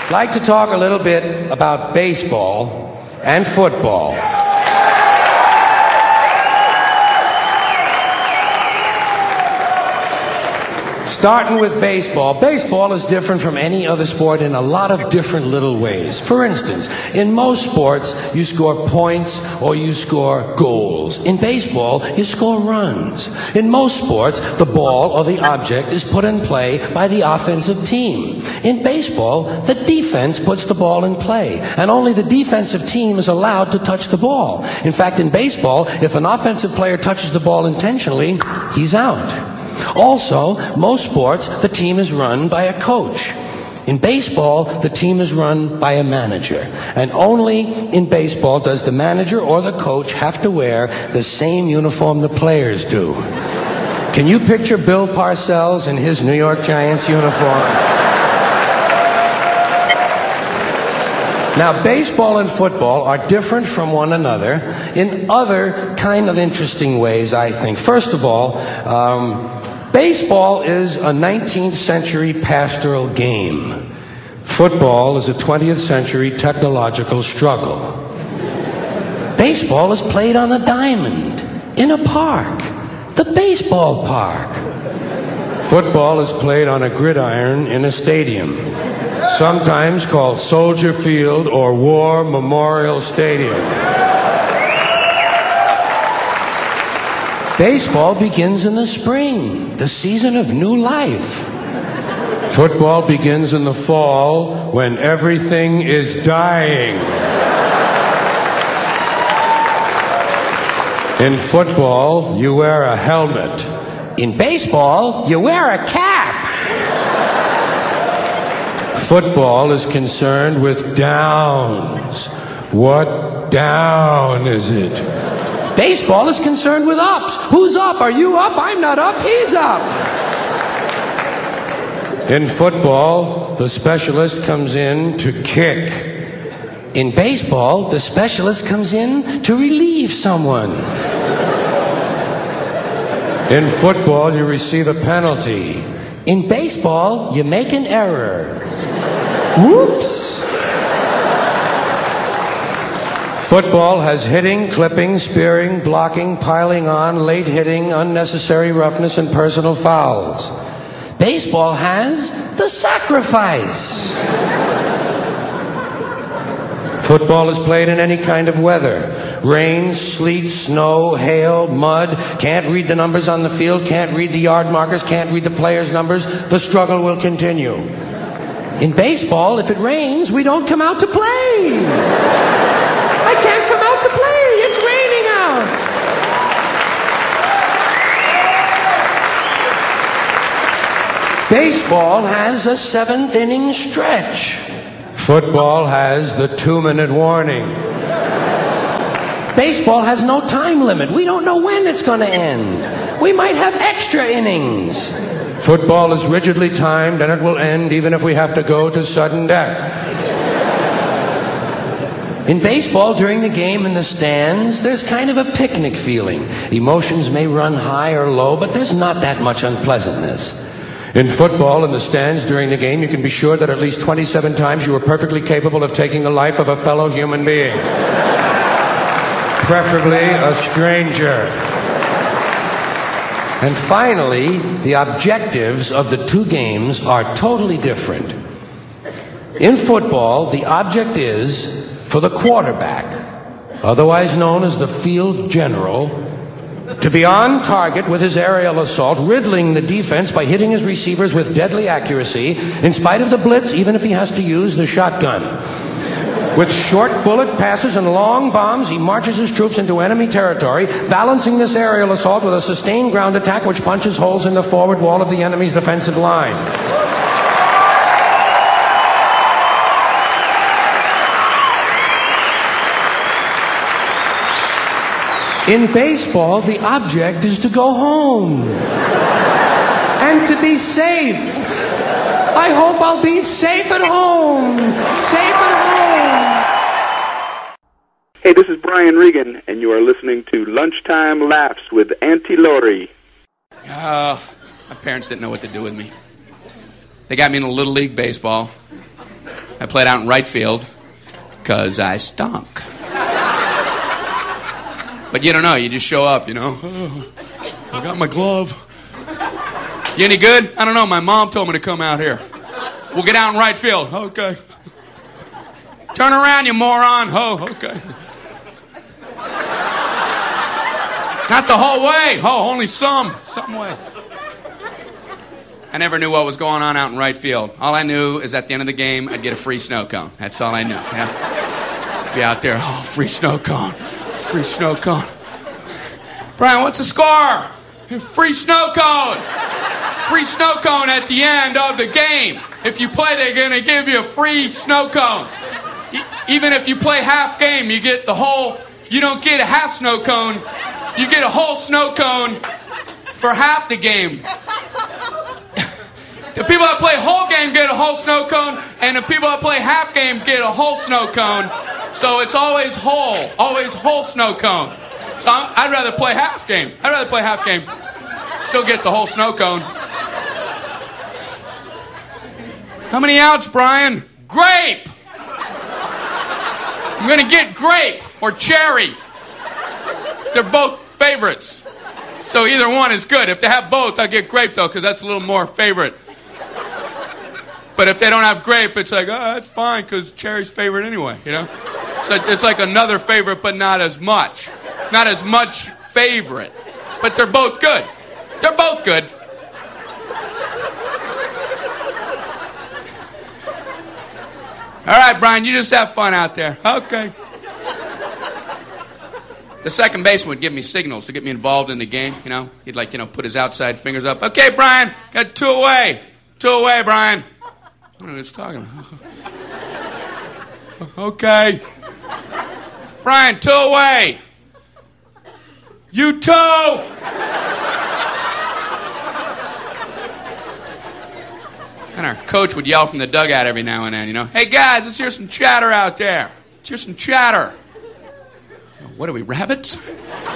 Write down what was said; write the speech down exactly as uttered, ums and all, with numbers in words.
I'd like to talk a little bit about baseball and football. Starting with baseball. Baseball is different from any other sport in a lot of different little ways. For instance, in most sports, you score points or you score goals. In baseball, you score runs. In most sports, the ball or the object is put in play by the offensive team. In baseball, the defense puts the ball in play, and only the defensive team is allowed to touch the ball. In fact, in baseball, if an offensive player touches the ball intentionally, he's out. Also, most sports, the team is run by a coach. In baseball, the team is run by a manager. And only in baseball does the manager or the coach have to wear the same uniform the players do. Can you picture Bill Parcells in his New York Giants uniform? Now, baseball and football are different from one another in other kind of interesting ways, I think. First of all, um, baseball is a nineteenth century pastoral game. Football is a twentieth century technological struggle. Baseball is played on a diamond, in a park, the baseball park. Football is played on a gridiron in a stadium, sometimes called Soldier Field or War Memorial Stadium. Baseball begins in the spring, the season of new life. Football begins in the fall when everything is dying. In football, you wear a helmet. In baseball, you wear a cap. Football is concerned with downs. What down is it? Baseball is concerned with ups. Who's up? Are you up? I'm not up. He's up. In football, the specialist comes in to kick. In baseball, the specialist comes in to relieve someone. In football, you receive a penalty. In baseball, you make an error. Whoops. Football has hitting, clipping, spearing, blocking, piling on, late hitting, unnecessary roughness, and personal fouls. Baseball has the sacrifice. Football is played in any kind of weather. Rain, sleet, snow, hail, mud. Can't read the numbers on the field, can't read the yard markers, can't read the players' numbers. The struggle will continue. In baseball, if it rains, we don't come out to play. I can't come out to play. It's raining out. Baseball has a seventh inning stretch. Football has the two-minute warning. Baseball has no time limit. We don't know when it's going to end. We might have extra innings. Football is rigidly timed, and it will end even if we have to go to sudden death. In baseball, during the game in the stands, there's kind of a picnic feeling. Emotions may run high or low, but there's not that much unpleasantness. In football, in the stands during the game, you can be sure that at least twenty-seven times you were perfectly capable of taking the life of a fellow human being. Preferably a stranger. And finally, the objectives of the two games are totally different. In football, the object is for the quarterback, otherwise known as the field general, to be on target with his aerial assault, riddling the defense by hitting his receivers with deadly accuracy, in spite of the blitz, even if he has to use the shotgun. With short bullet passes and long bombs, he marches his troops into enemy territory, balancing this aerial assault with a sustained ground attack which punches holes in the forward wall of the enemy's defensive line. In baseball, the object is to go home and to be safe. I hope I'll be safe at home. Safe at home. Hey, this is Brian Regan, and you are listening to Lunchtime Laughs with Auntie Laurie. Uh, my parents didn't know what to do with me. They got me into Little League Baseball. I played out in right field because I stunk. But you don't know. You just show up, you know. Oh, I got my glove. You any good? I don't know. My mom told me to come out here. We'll get out in right field. Okay. Turn around, you moron. Oh, okay. Not the whole way. Oh, only some. Some way. I never knew what was going on out in right field. All I knew is at the end of the game, I'd get a free snow cone. That's all I knew. Yeah. Be out there. Oh, free snow cone. Free snow cone. Brian, what's the score? Free snow cone. Free snow cone at the end of the game. If you play, they're going to give you a free snow cone. E- even if you play half game, you get the whole, you don't get a half snow cone. You get a whole snow cone for half the game. The people that play whole game get a whole snow cone, and the people that play half game get a whole snow cone. So it's always whole, always whole snow cone. So I'm, I'd rather play half game. I'd rather play half game. Still get the whole snow cone. How many outs, Brian? Grape! I'm going to get grape or cherry. They're both favorites. So either one is good. If they have both, I'll get grape, though, because that's a little more favorite. But if they don't have grape, it's like, oh, that's fine, because cherry's favorite anyway, you know? So it's like another favorite, but not as much. Not as much favorite. But they're both good. They're both good. All right, Brian, you just have fun out there. Okay. The second baseman would give me signals to get me involved in the game, you know. He'd like, you know, put his outside fingers up. Okay, Brian, got two away. Two away, Brian. I don't know what he's talking about. Okay. Brian, two away. You two. And our coach would yell from the dugout every now and then, you know. Hey, guys, let's hear some chatter out there. Let's hear some chatter. What are we, rabbits?